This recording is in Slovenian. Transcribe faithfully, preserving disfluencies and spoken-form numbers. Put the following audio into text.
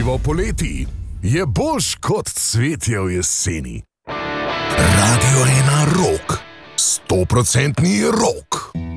Pivo poleti je boljš kot cvetje v jeseni. Radio ena Rock. Stoprocentni rock.